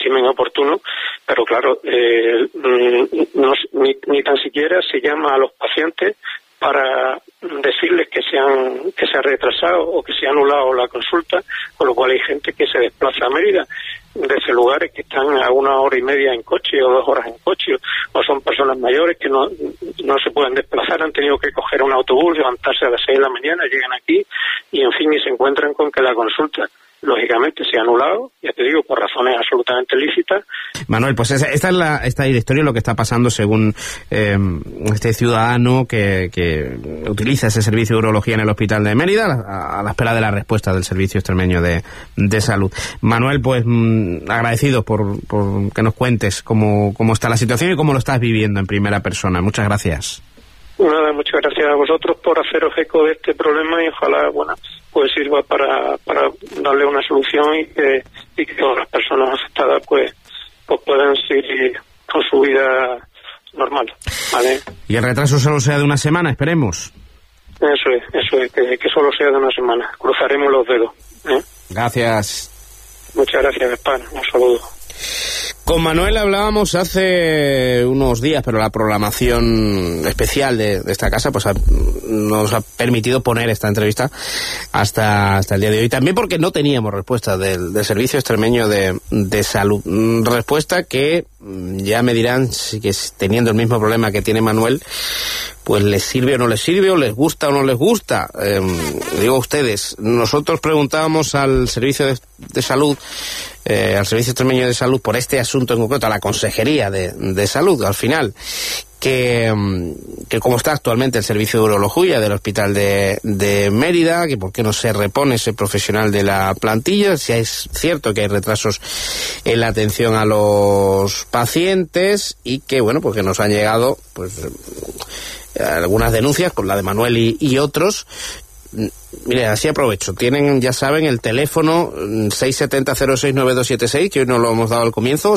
estimen oportuno, pero claro, ni tan siquiera se llama a los pacientes para decirles que se ha retrasado o que se ha anulado la consulta, con lo cual hay gente que se desplaza a Mérida desde lugares que están a 1 hora y media en coche o 2 horas en coche, o son personas mayores que no se pueden desplazar, han tenido que coger un autobús, levantarse a las 6 de la mañana, llegan aquí y en fin, y se encuentran con que la consulta lógicamente se ha anulado, ya te digo, por razones absolutamente lícitas. Manuel, pues esta es la historia, lo que está pasando según este ciudadano que utiliza ese servicio de urología en el hospital de Mérida, a la espera de la respuesta del Servicio Extremeño de Salud. Manuel, pues agradecido por que nos cuentes cómo está la situación y cómo lo estás viviendo en primera persona. Muchas gracias. Nada, muchas gracias a vosotros por haceros eco de este problema y ojalá, pues sirva para darle una solución y que todas las personas afectadas pues puedan seguir con su vida normal, ¿vale? Y el retraso solo sea de una semana, esperemos. Eso es, que solo sea de una semana. Cruzaremos los dedos, ¿eh? Gracias. Muchas gracias, Gaspar. Un saludo. Con Manuel hablábamos hace unos días, pero la programación especial de esta casa pues nos ha permitido poner esta entrevista hasta el día de hoy. También porque no teníamos respuesta del Servicio Extremeño de Salud. Respuesta que ya me dirán si que teniendo el mismo problema que tiene Manuel, pues les sirve o no les sirve, o les gusta o no les gusta. Digo a ustedes, nosotros preguntábamos al Servicio de Salud, al Servicio Extremeño de Salud por este asunto en concreto, a la Consejería de Salud, al final, que cómo está actualmente el servicio de urología del Hospital de Mérida, que por qué no se repone ese profesional de la plantilla, si es cierto que hay retrasos en la atención a los pacientes y que, pues que nos han llegado algunas denuncias, con la de Manuel y otros. Mire, así aprovecho. Tienen, ya saben, el teléfono 670-069276, que hoy no lo hemos dado al comienzo,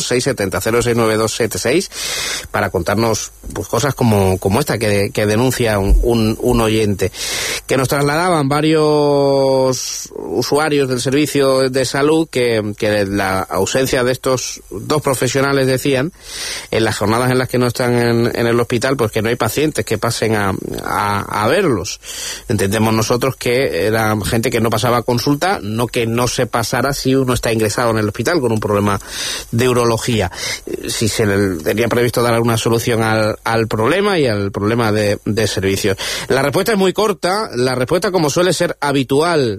670-069276, para contarnos pues cosas como esta que denuncia un oyente. Que nos trasladaban varios usuarios del servicio de salud que la ausencia de estos dos profesionales, decían, en las jornadas en las que no están en el hospital, pues que no hay pacientes que pasen a verlos. Entendemos nosotros que era gente que no pasaba a consulta, no que no se pasara si uno está ingresado en el hospital con un problema de urología. Si se le tenía previsto dar alguna solución al problema y al problema de servicios. La respuesta es muy corta, la respuesta, como suele ser habitual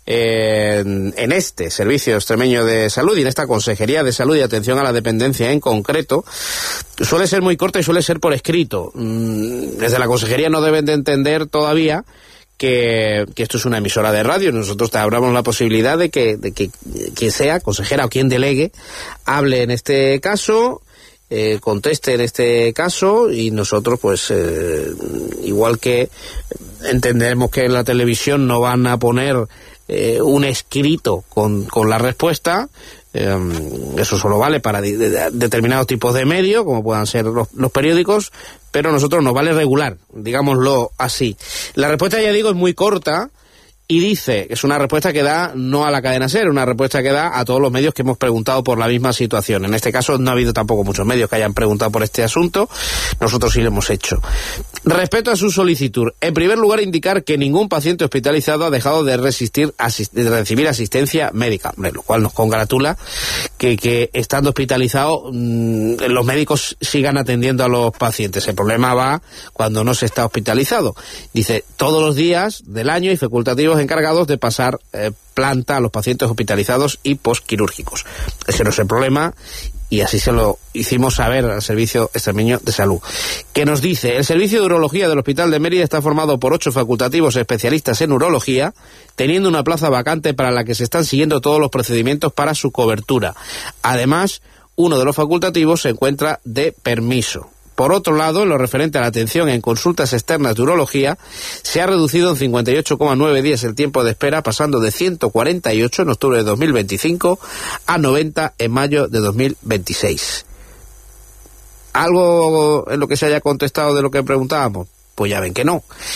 en este Servicio Extremeño de Salud y en esta Consejería de Salud y Atención a la Dependencia en concreto, suele ser muy corta y suele ser por escrito. Desde la Consejería no deben de entender todavía que esto es una emisora de radio. Nosotros te abramos la posibilidad de que quien sea, consejera o quien delegue, hable en este caso, conteste en este caso, y nosotros pues igual que entendemos que en la televisión no van a poner un escrito con la respuesta, eso solo vale para determinados tipos de medios, como puedan ser los periódicos, pero a nosotros nos vale regular, digámoslo así. La respuesta, ya digo, es muy corta y dice, es una respuesta que da no a la cadena SER, una respuesta que da a todos los medios que hemos preguntado por la misma situación. En este caso no ha habido tampoco muchos medios que hayan preguntado por este asunto, nosotros sí lo hemos hecho. Respecto a su solicitud, en primer lugar, indicar que ningún paciente hospitalizado ha dejado de recibir asistencia médica, lo cual nos congratula que estando hospitalizado los médicos sigan atendiendo a los pacientes. El problema va cuando no se está hospitalizado. Dice, todos los días del año hay facultativos encargados de pasar planta a los pacientes hospitalizados y posquirúrgicos. Ese no es el problema, y así se lo hicimos saber al Servicio Extremeño de Salud, que nos dice: el servicio de urología del Hospital de Mérida está formado por 8 facultativos especialistas en urología, teniendo una plaza vacante para la que se están siguiendo todos los procedimientos para su cobertura. Además, uno de los facultativos se encuentra de permiso. Por otro lado, en lo referente a la atención en consultas externas de urología, se ha reducido en 58,9 días el tiempo de espera, pasando de 148 en octubre de 2025 a 90 en mayo de 2026. ¿Algo en lo que se haya contestado de lo que preguntábamos? Pues ya ven que no.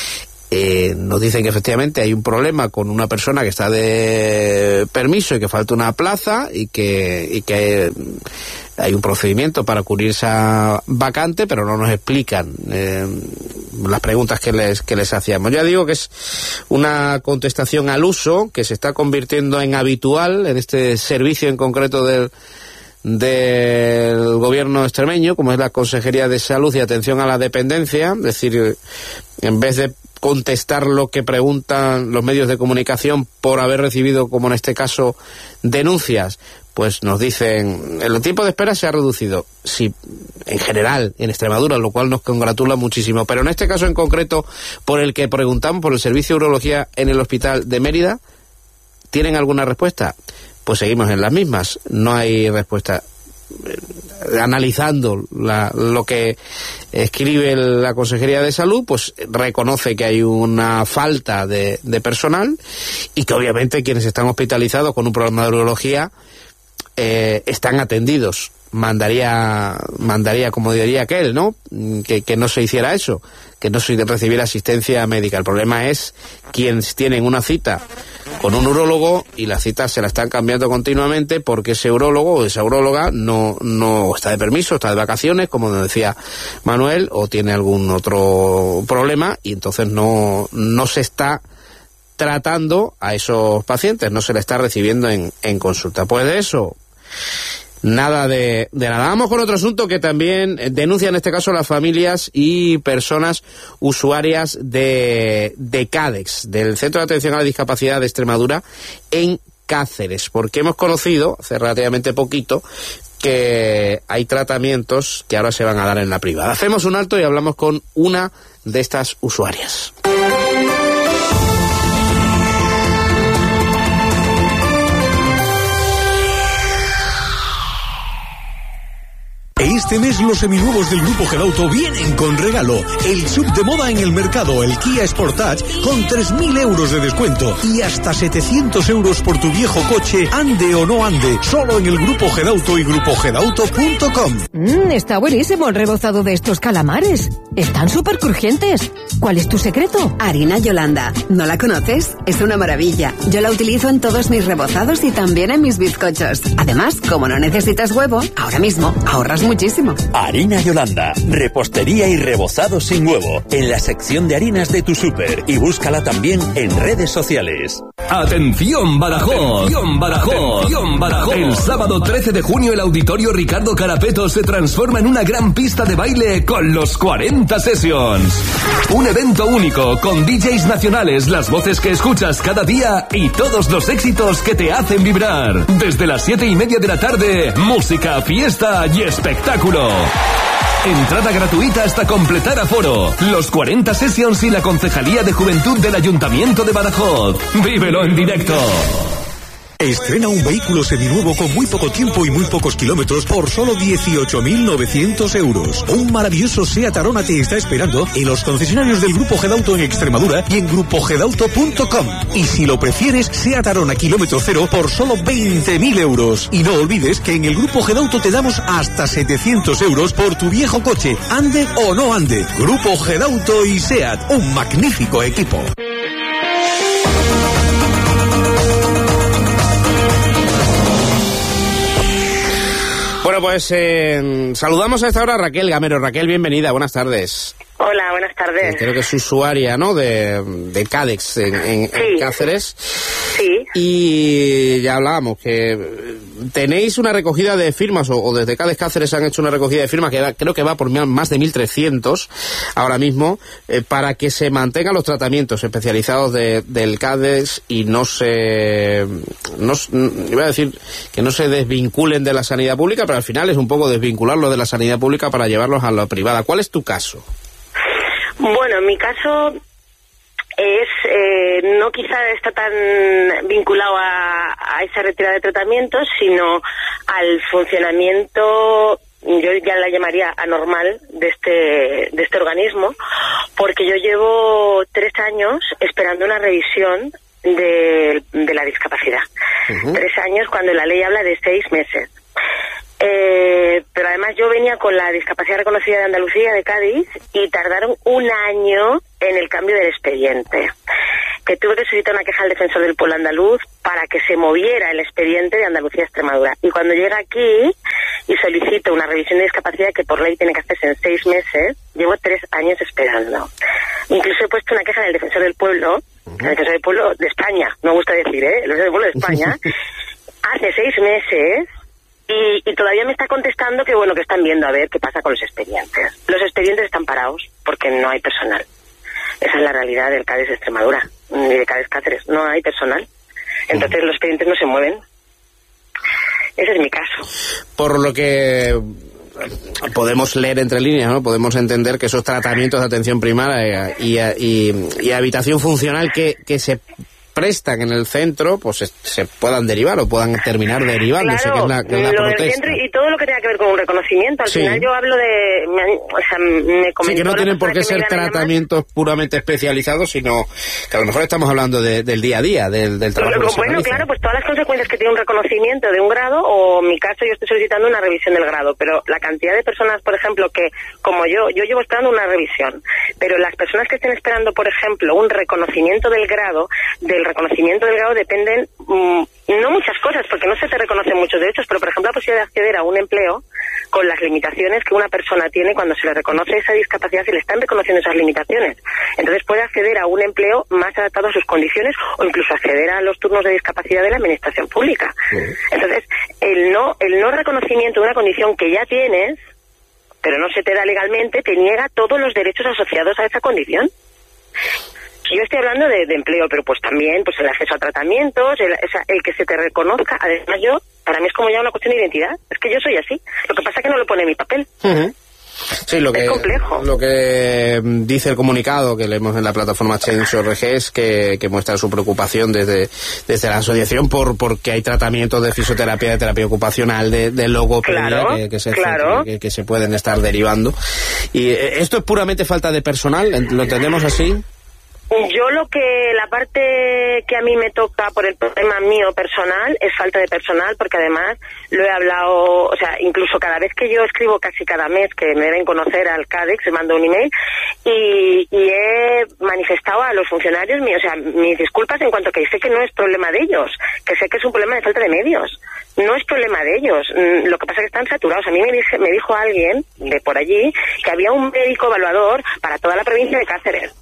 nos dicen que efectivamente hay un problema con una persona que está de permiso y que falta una plaza y que hay un procedimiento para cubrir esa vacante, pero no nos explican las preguntas que les hacíamos. Ya digo que es una contestación al uso que se está convirtiendo en habitual en este servicio en concreto del gobierno extremeño, como es la Consejería de Salud y Atención a la Dependencia. Es decir, en vez de contestar lo que preguntan los medios de comunicación por haber recibido, como en este caso, denuncias, pues nos dicen, el tiempo de espera se ha reducido, sí, en general, en Extremadura, lo cual nos congratula muchísimo, pero en este caso en concreto, por el que preguntamos, por el servicio de urología en el hospital de Mérida, ¿tienen alguna respuesta? Pues seguimos en las mismas, no hay respuesta. Analizando lo que escribe la Consejería de Salud, pues reconoce que hay una falta de personal y que obviamente quienes están hospitalizados con un problema de urología están atendidos. Mandaría, como diría aquel, ¿no? Que no se hiciera eso, que no se recibiera asistencia médica. El problema es quienes tienen una cita con un urólogo y las citas se la están cambiando continuamente porque ese urólogo o esa uróloga no está de permiso, está de vacaciones, como nos decía Manuel, o tiene algún otro problema y entonces no se está tratando a esos pacientes, no se le está recibiendo en consulta. Pues de eso, nada de nada. Vamos con otro asunto que también denuncia en este caso las familias y personas usuarias de CADEX, del Centro de Atención a la Discapacidad de Extremadura en Cáceres, porque hemos conocido hace relativamente poquito que hay tratamientos que ahora se van a dar en la privada. Hacemos un alto y hablamos con una de estas usuarias. Este mes los seminuevos del Grupo Gedauto vienen con regalo. El sub de moda en el mercado, el Kia Sportage, con 3.000 euros de descuento y hasta 700 euros por tu viejo coche, ande o no ande, solo en el Grupo Gedauto y grupogedauto.com. Está buenísimo el rebozado de estos calamares. Están súper crujientes. ¿Cuál es tu secreto? Harina Yolanda. ¿No la conoces? Es una maravilla. Yo la utilizo en todos mis rebozados y también en mis bizcochos. Además, como no necesitas huevo, ahora mismo ahorras muchísimo. Harina Yolanda, repostería y rebozado sin huevo, en la sección de harinas de tu súper y búscala también en redes sociales. ¡Atención Badajoz! ¡Atención Badajoz! ¡Atención Badajoz! El sábado 13 de junio el Auditorio Ricardo Carapeto se transforma en una gran pista de baile con los 40 Sessions. Un evento único con DJs nacionales, las voces que escuchas cada día y todos los éxitos que te hacen vibrar. Desde las 7:30 de la tarde, música, fiesta y espectáculo. Entrada gratuita hasta completar aforo. Los 40 Sessions y la Concejalía de Juventud del Ayuntamiento de Badajoz. ¡Vívelo en directo! Estrena un vehículo seminuevo con muy poco tiempo y muy pocos kilómetros por solo 18.900 euros. Un maravilloso Seat Arona te está esperando en los concesionarios del Grupo Gedauto en Extremadura y en grupogedauto.com. Y si lo prefieres, Seat Arona kilómetro cero por solo 20.000 euros. Y no olvides que en el Grupo Gedauto te damos hasta 700 euros por tu viejo coche, ande o no ande. Grupo Gedauto y Seat, un magnífico equipo. Bueno, pues saludamos a esta hora a Raquel Gamero. Raquel, bienvenida, buenas tardes. Hola, buenas tardes. Creo que es usuaria, ¿no?, de CADEX en Cáceres. Sí. Y ya hablábamos que tenéis una recogida de firmas, o desde CADEX Cáceres han hecho una recogida de firmas que creo que va por más de 1.300 ahora mismo, para que se mantengan los tratamientos especializados del CADEX y iba a decir que no se desvinculen de la sanidad pública, pero al final es un poco desvincularlos de la sanidad pública para llevarlos a la privada. ¿Cuál es tu caso? Bueno, en mi caso es no quizá está tan vinculado a esa retirada de tratamientos, sino al funcionamiento, yo ya la llamaría anormal, de este organismo, porque yo llevo 3 años esperando una revisión de la discapacidad. 3 años cuando la ley habla de 6 meses. Pero además yo venía con la discapacidad reconocida de Andalucía, de Cádiz, y tardaron 1 año en el cambio del expediente, que tuve que solicitar una queja al defensor del pueblo andaluz para que se moviera el expediente de Andalucía a Extremadura. Y cuando llega aquí y solicito una revisión de discapacidad que por ley tiene que hacerse en 6 meses, llevo 3 años esperando. Incluso he puesto una queja del defensor del pueblo, el defensor del pueblo de España, no me gusta decir, el defensor del pueblo de España, hace 6 meses y todavía me está contestando que bueno, que están viendo a ver qué pasa con los expedientes. Los expedientes están parados porque no hay personal. Esa es la realidad del CADES de Extremadura, ni de CADES Cáceres, no hay personal. Entonces los expedientes no se mueven. Ese es mi caso. Por lo que podemos leer entre líneas, ¿no? Podemos entender que esos tratamientos de atención primaria y habitación funcional que se prestan en el centro, pues se puedan derivar o puedan terminar derivándose, claro, que es la lo protesta. del centro y todo lo que tenga que ver con un reconocimiento. Al final yo hablo de... me comentó que no tienen por qué ser tratamientos puramente especializados, sino que a lo mejor estamos hablando del día a día, del trabajo que se Bueno, realiza. claro, pues todas las consecuencias que tiene un reconocimiento de un grado, o en mi caso yo estoy solicitando una revisión del grado, pero la cantidad de personas, por ejemplo, que como yo llevo esperando una revisión, pero las personas que estén esperando, por ejemplo, un reconocimiento del grado dependen no muchas cosas, porque no se te reconocen muchos derechos, pero por ejemplo la posibilidad de acceder a un empleo con las limitaciones que una persona tiene cuando se le reconoce esa discapacidad, se le están reconociendo esas limitaciones. Entonces puede acceder a un empleo más adaptado a sus condiciones o incluso acceder a los turnos de discapacidad de la administración pública. Entonces, el no reconocimiento de una condición que ya tienes, pero no se te da legalmente, te niega todos los derechos asociados a esa condición. Yo estoy hablando de empleo, pero pues también pues el acceso a tratamientos, el que se te reconozca. Además para mí es como ya una cuestión de identidad. Es que yo soy así. Lo que pasa es que no lo pone en mi papel. Sí, es complejo. Lo que dice el comunicado que leemos en la plataforma Change.org es que muestra su preocupación desde la asociación porque hay tratamientos de fisioterapia, de terapia ocupacional, de logopedia que se pueden estar derivando. Y esto es puramente falta de personal, ¿lo entendemos así? Yo la parte que a mí me toca por el problema mío personal es falta de personal, porque además lo he hablado, o sea, incluso cada vez que yo escribo, casi cada mes que me deben conocer al CADEX, se manda un email y he manifestado a los funcionarios mis disculpas en cuanto que sé que no es problema de ellos, que sé que es un problema de falta de medios. No es problema de ellos, lo que pasa es que están saturados. A mí me dijo alguien de por allí que había un médico evaluador para toda la provincia de Cáceres.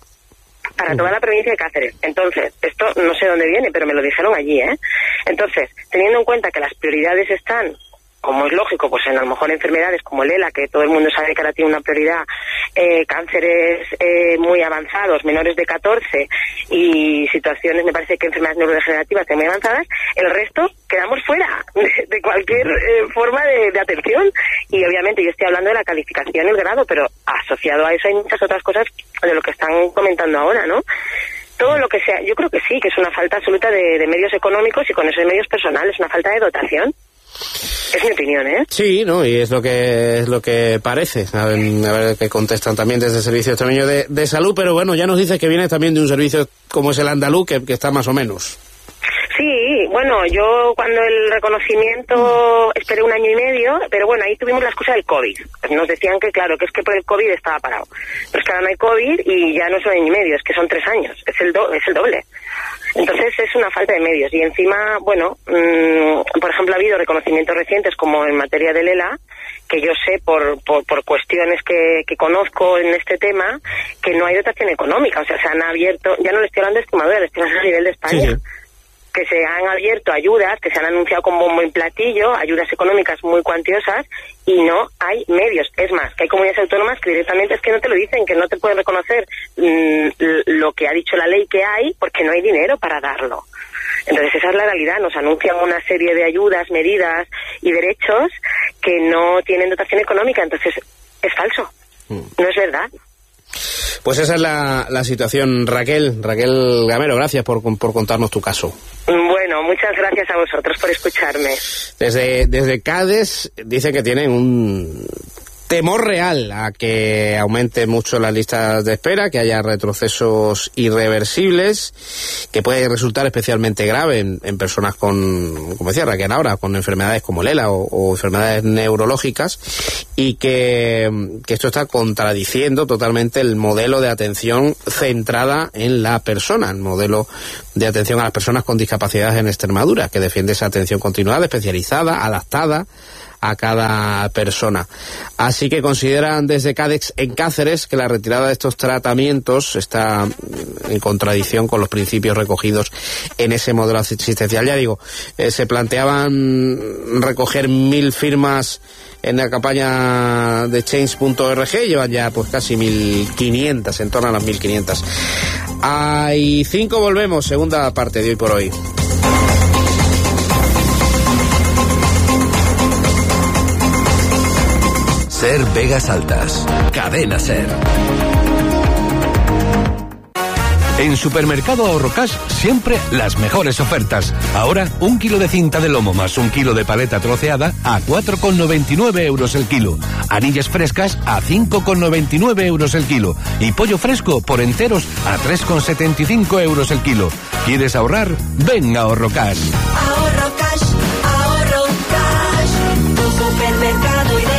Entonces, esto no sé dónde viene, pero me lo dijeron allí, Entonces, teniendo en cuenta que las prioridades están, como es lógico, pues en a lo mejor enfermedades como el ELA, que todo el mundo sabe que ahora tiene una prioridad, cánceres muy avanzados, menores de 14, y situaciones, me parece que enfermedades neurodegenerativas muy avanzadas, el resto quedamos fuera de cualquier forma de atención. Y obviamente yo estoy hablando de la calificación y el grado, pero asociado a eso hay muchas otras cosas de lo que están comentando ahora, ¿no? Todo lo que sea, yo creo que sí, que es una falta absoluta de medios económicos y con esos medios personales, una falta de dotación. Es mi opinión, ¿eh? Sí, no, y es lo que parece. A ver qué contestan también desde el Servicio Extremeño de Salud, pero bueno, ya nos dice que viene también de un servicio como es el andaluz, que está más o menos. Sí, bueno, yo cuando el reconocimiento esperé 1 año y medio, pero bueno, ahí tuvimos la excusa del COVID. Nos decían que claro, que es que por el COVID estaba parado. Pero es que ahora no hay COVID y ya no es 1 año y medio, es que son 3 años, es el doble. Entonces es una falta de medios. Y encima, bueno, por ejemplo, ha habido reconocimientos recientes como en materia del ELA, que yo sé por cuestiones que conozco en este tema, que no hay dotación económica. O sea, se han abierto, ya no le estoy hablando de Extremadura, le estoy hablando a nivel de España. Sí. Que se han abierto ayudas, que se han anunciado con bombo en platillo, ayudas económicas muy cuantiosas, y no hay medios. Es más, que hay comunidades autónomas que directamente es que no te lo dicen, que no te pueden reconocer lo que ha dicho la ley que hay, porque no hay dinero para darlo. Entonces esa es la realidad, nos anuncian una serie de ayudas, medidas y derechos que no tienen dotación económica, entonces es falso, no es verdad. Pues esa es la situación, Raquel Gamero, gracias por contarnos tu caso. Bueno, muchas gracias a vosotros por escucharme. Desde CADES dicen que tienen temor real a que aumente mucho las listas de espera, que haya retrocesos irreversibles, que puede resultar especialmente grave en personas con, como decía Raquel ahora, con enfermedades como el ELA o enfermedades neurológicas, y que esto está contradiciendo totalmente el modelo de atención centrada en la persona, el modelo de atención a las personas con discapacidades en Extremadura, que defiende esa atención continuada, especializada, adaptada a cada persona. Así que consideran desde Cádex en Cáceres que la retirada de estos tratamientos está en contradicción con los principios recogidos en ese modelo asistencial. Ya digo, se planteaban recoger 1000 firmas en la campaña de Change.org, llevan ya pues casi 1500, en torno a las 1500. Hay 5, volvemos, segunda parte de Hoy por Hoy. Ser Vegas Altas. Cadena Ser. En Supermercado Ahorrocash siempre las mejores ofertas. Ahora 1 kilo de cinta de lomo más 1 kilo de paleta troceada a 4,99 euros el kilo. Anillas frescas a 5,99 euros el kilo. Y pollo fresco por enteros a 3,75 euros el kilo. ¿Quieres ahorrar? Ven a Ahorrocash. Ahorrocash, Ahorrocash, tu supermercado ideal.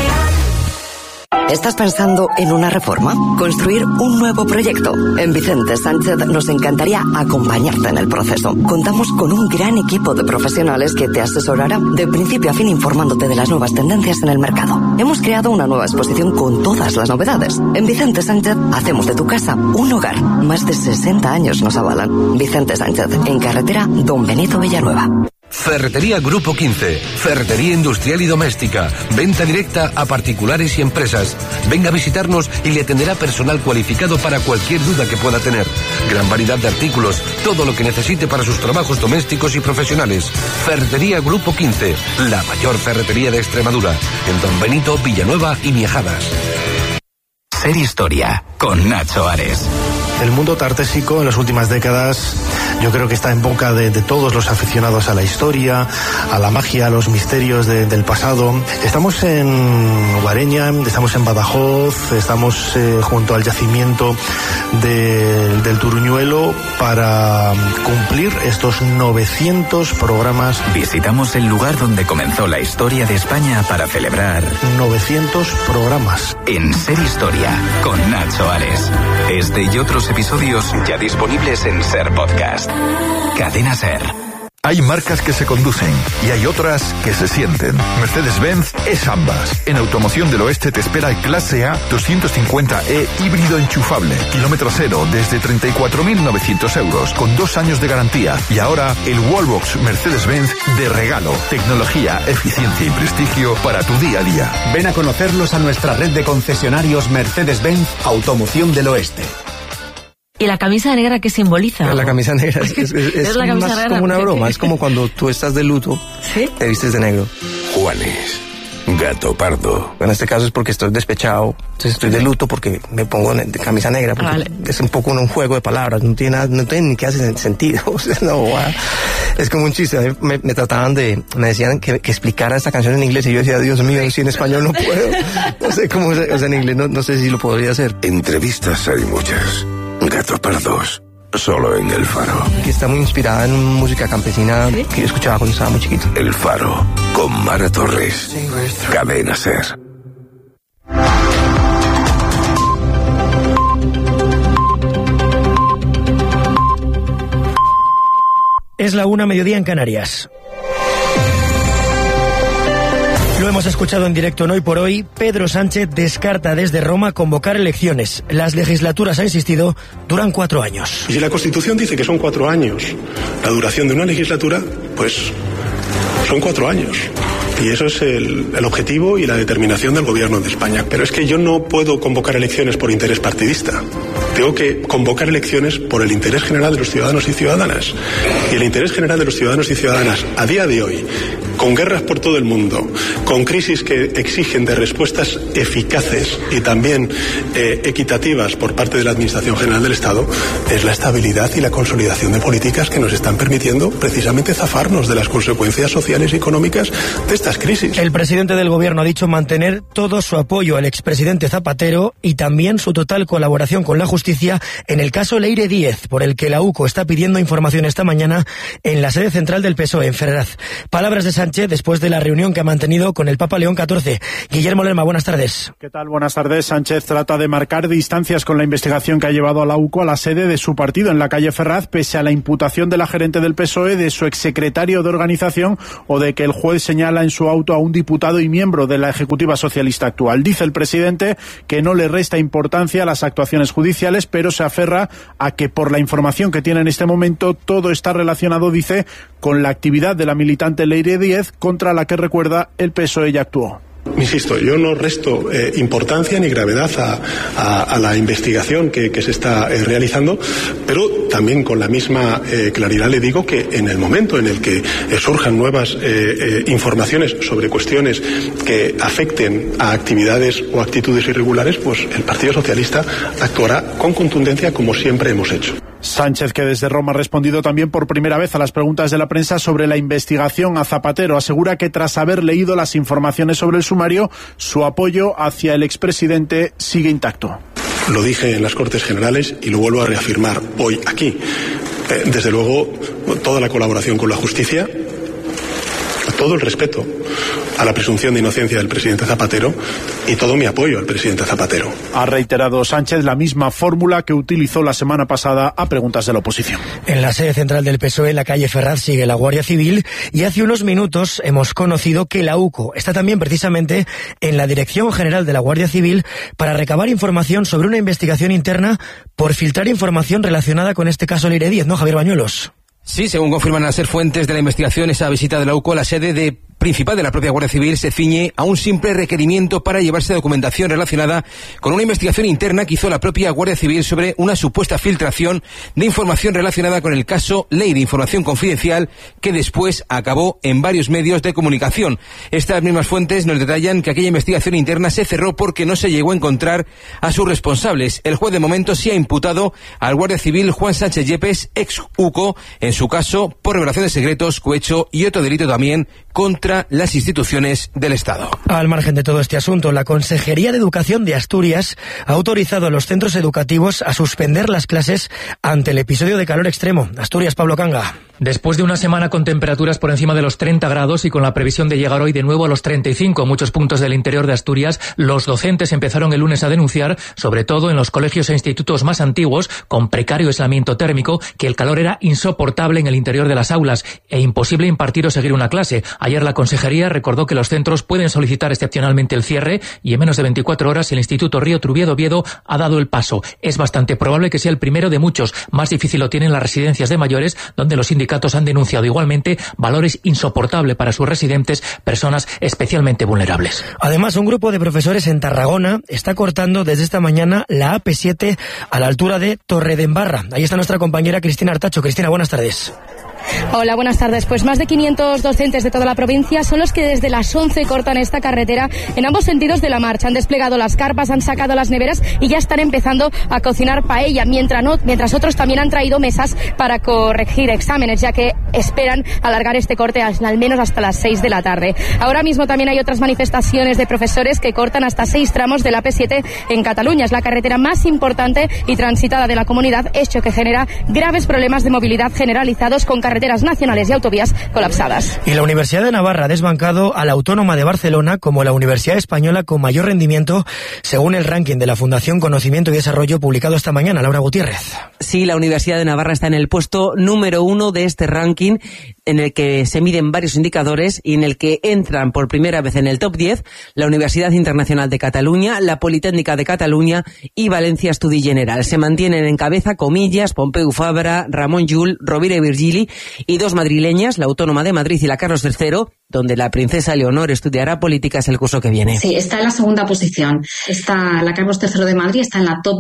¿Estás pensando en una reforma? ¿Construir un nuevo proyecto? En Vicente Sánchez nos encantaría acompañarte en el proceso. Contamos con un gran equipo de profesionales que te asesorará de principio a fin informándote de las nuevas tendencias en el mercado. Hemos creado una nueva exposición con todas las novedades. En Vicente Sánchez hacemos de tu casa un hogar. Más de 60 años nos avalan. Vicente Sánchez, en carretera Don Benito Villanueva. Ferretería Grupo 15, ferretería industrial y doméstica, venta directa a particulares y empresas. Venga a visitarnos y le atenderá personal cualificado para cualquier duda que pueda tener. Gran variedad de artículos, todo lo que necesite para sus trabajos domésticos y profesionales. Ferretería Grupo 15, la mayor ferretería de Extremadura, en Don Benito, Villanueva y Miejadas. Ser Historia, con Nacho Ares. El mundo tartésico en las últimas décadas yo creo que está en boca de todos los aficionados a la historia, a la magia, a los misterios del pasado. Estamos en Guareña, estamos en Badajoz, estamos junto al yacimiento del Turuñuelo para cumplir estos 900 programas. Visitamos el lugar donde comenzó la historia de España para celebrar 900 programas. En Ser Historia, con Nacho Ares. Este y otros episodios ya disponibles en Ser Podcast. Cadena Ser. Hay marcas que se conducen y hay otras que se sienten. Mercedes-Benz es ambas. En Automoción del Oeste te espera el Clase A 250e híbrido enchufable. Kilómetro cero desde 34.900 euros con 2 años de garantía. Y ahora el Wallbox Mercedes-Benz de regalo. Tecnología, eficiencia y prestigio para tu día a día. Ven a conocerlos a nuestra red de concesionarios Mercedes-Benz Automoción del Oeste. ¿Y la camisa negra qué simboliza? La camisa negra es la camisa más negra, como una broma, es como cuando tú estás de luto, ¿sí? Te vistes de negro. Juanes, gato pardo. En este caso es porque estoy despechado, entonces estoy de luto porque me pongo de camisa negra, porque vale. Es un poco un juego de palabras, no tiene ni que hace sentido, o sea, no, es como un chiste. Me trataban me decían que explicara esta canción en inglés y yo decía, Dios mío, si en español no puedo, no sé cómo, o sea, en inglés no sé si lo podría hacer. Entrevistas hay muchas. Gato Pardos, solo en El Faro. Que está muy inspirada en música campesina, ¿sí? Que yo escuchaba cuando estaba muy chiquito. El Faro, con Mara Torres. Cadena Ser. Es la 1:00 en Canarias. Lo hemos escuchado en directo en Hoy por Hoy. Pedro Sánchez descarta desde Roma convocar elecciones. Las legislaturas, ha insistido, duran 4 años. Y si la Constitución dice que son 4 años la duración de una legislatura, pues son 4 años. Y eso es el objetivo y la determinación del gobierno de España. Pero es que yo no puedo convocar elecciones por interés partidista. Tengo que convocar elecciones por el interés general de los ciudadanos y ciudadanas. Y el interés general de los ciudadanos y ciudadanas a día de hoy, con guerras por todo el mundo, con crisis que exigen de respuestas eficaces y también equitativas por parte de la Administración General del Estado, es la estabilidad y la consolidación de políticas que nos están permitiendo precisamente zafarnos de las consecuencias sociales y económicas de estas crisis. El presidente del Gobierno ha dicho mantener todo su apoyo al expresidente Zapatero y también su total colaboración con la justicia en el caso Leire Díez, por el que la UCO está pidiendo información esta mañana en la sede central del PSOE en Ferraz. Palabras de Sánchez después de la reunión que ha mantenido con el Papa León XIV. Guillermo Lerma, buenas tardes. ¿Qué tal? Buenas tardes. Sánchez trata de marcar distancias con la investigación que ha llevado a la UCO a la sede de su partido en la calle Ferraz, pese a la imputación de la gerente del PSOE, de su exsecretario de organización o de que el juez señala en su auto a un diputado y miembro de la Ejecutiva Socialista actual. Dice el presidente que no le resta importancia a las actuaciones judiciales, pero se aferra a que por la información que tiene en este momento todo está relacionado, dice, con la actividad de la militante Leire Díez, contra la que, recuerda, el PSOE ya actuó. Insisto, yo no resto importancia ni gravedad a la investigación que se está realizando, pero también con la misma claridad le digo que en el momento en el que surjan nuevas informaciones sobre cuestiones que afecten a actividades o actitudes irregulares, pues el Partido Socialista actuará con contundencia como siempre hemos hecho. Sánchez, que desde Roma ha respondido también por primera vez a las preguntas de la prensa sobre la investigación a Zapatero, asegura que tras haber leído las informaciones sobre el sumario, su apoyo hacia el expresidente sigue intacto. Lo dije en las Cortes Generales y lo vuelvo a reafirmar hoy aquí. Desde luego, toda la colaboración con la justicia, todo el respeto a la presunción de inocencia del presidente Zapatero y todo mi apoyo al presidente Zapatero. Ha reiterado Sánchez la misma fórmula que utilizó la semana pasada a preguntas de la oposición. En la sede central del PSOE, en la calle Ferraz, sigue la Guardia Civil y hace unos minutos hemos conocido que la UCO está también precisamente en la Dirección General de la Guardia Civil para recabar información sobre una investigación interna por filtrar información relacionada con este caso Leire Díez, ¿no, Javier Bañuelos? Sí, según confirman las fuentes de la investigación, esa visita de la UCO a la sede principal de la propia Guardia Civil se ciñe a un simple requerimiento para llevarse documentación relacionada con una investigación interna que hizo la propia Guardia Civil sobre una supuesta filtración de información relacionada con el caso Leire, información confidencial que después acabó en varios medios de comunicación. Estas mismas fuentes nos detallan que aquella investigación interna se cerró porque no se llegó a encontrar a sus responsables. El juez de momento sí ha imputado al Guardia Civil Juan Sánchez Yepes, ex UCO, en su caso por revelación de secretos, cohecho y otro delito también contra las instituciones del Estado. Al margen de todo este asunto, la Consejería de Educación de Asturias ha autorizado a los centros educativos a suspender las clases ante el episodio de calor extremo. Asturias, Pablo Canga. Después de una semana con temperaturas por encima de los 30 grados y con la previsión de llegar hoy de nuevo a los 35 en muchos puntos del interior de Asturias, los docentes empezaron el lunes a denunciar, sobre todo en los colegios e institutos más antiguos, con precario aislamiento térmico, que el calor era insoportable en el interior de las aulas e imposible impartir o seguir una clase. Ayer la Consejería recordó que los centros pueden solicitar excepcionalmente el cierre y en menos de 24 horas el Instituto Río Trubiedo Oviedo ha dado el paso. Es bastante probable que sea el primero de muchos. Más difícil lo tienen las residencias de mayores, donde los sindicatos han denunciado igualmente valores insoportables para sus residentes, personas especialmente vulnerables. Además, un grupo de profesores en Tarragona está cortando desde esta mañana la AP7 a la altura de Torredembarra. Ahí está nuestra compañera Cristina Artacho. Cristina, buenas tardes. Hola, buenas tardes. Pues más de 500 docentes de toda la provincia son los que desde las 11 cortan esta carretera en ambos sentidos de la marcha. Han desplegado las carpas, han sacado las neveras y ya están empezando a cocinar paella, mientras otros también han traído mesas para corregir exámenes, ya que esperan alargar este corte al menos hasta las 6 de la tarde. Ahora mismo también hay otras manifestaciones de profesores que cortan hasta 6 tramos de la AP7 en Cataluña. Es la carretera más importante y transitada de la comunidad, hecho que genera graves problemas de movilidad generalizados con carreteras nacionales y autovías colapsadas. Y la Universidad de Navarra ha desbancado a la Autónoma de Barcelona como la universidad española con mayor rendimiento según el ranking de la Fundación Conocimiento y Desarrollo publicado esta mañana. Laura Gutiérrez. Sí, la Universidad de Navarra está en el puesto número 1 de este ranking, en el que se miden varios indicadores y en el que entran por primera vez en el top 10 la Universidad Internacional de Cataluña, la Politécnica de Cataluña y Valencia Estudi General. Se mantienen en cabeza Comillas, Pompeu Fabra, Ramon Llull, Rovira i Virgili y dos madrileñas, la Autónoma de Madrid y la Carlos III, donde la princesa Leonor estudiará políticas el curso que viene. Sí, está en la segunda posición. La Carlos III de Madrid está en la top 2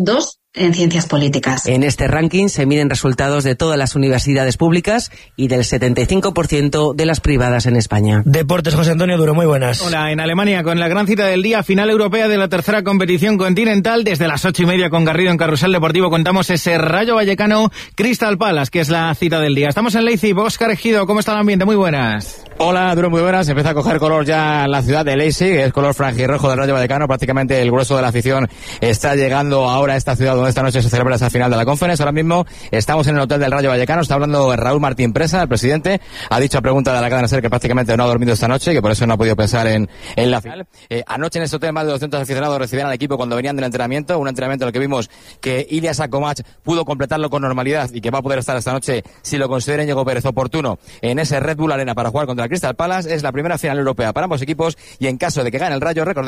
en ciencias políticas. En este ranking se miden resultados de todas las universidades públicas y del 75% de las privadas en España. Deportes, José Antonio Duro, muy buenas. Hola, en Alemania con la gran cita del día, final europea de la tercera competición continental. Desde las 8:30 con Garrido en Carrusel Deportivo contamos ese Rayo Vallecano Crystal Palace, que es la cita del día. Estamos en Leipzig. Óscar Ejido, ¿cómo está el ambiente? Muy buenas. Hola, Duro, muy buenas. Empieza a coger color ya la ciudad de Leipzig, es color franjirrojo del Rayo Vallecano. Prácticamente el grueso de la afición está llegando ahora a esta ciudad donde esta noche se celebra esa final de la Conference. Ahora mismo estamos en el hotel del Rayo Vallecano. Está hablando Raúl Martín Presa, el presidente. Ha dicho a pregunta de la cadena SER que prácticamente no ha dormido esta noche, que por eso no ha podido pensar en la final. Anoche en este hotel más de 200 aficionados recibían al equipo cuando venían del entrenamiento. Un entrenamiento en el que vimos que Ilias Akomach pudo completarlo con normalidad y que va a poder estar esta noche, si lo considera Íñigo Pérez oportuno, en ese Red Bull Arena para jugar contra el Crystal Palace. Es la primera final europea para ambos equipos y en caso de que gane el Rayo, recordemos